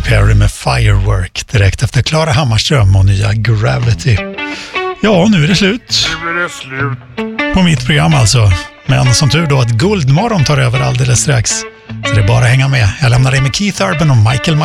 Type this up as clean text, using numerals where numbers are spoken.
Perry med Firework direkt efter Klara Hammarström och nya Gravity. Ja, nu är det slut. På mitt program alltså. Men som tur då att Guldmorgon tar över alldeles strax. Så det är bara att hänga med. Jag lämnar dig med Keith Urban och Michael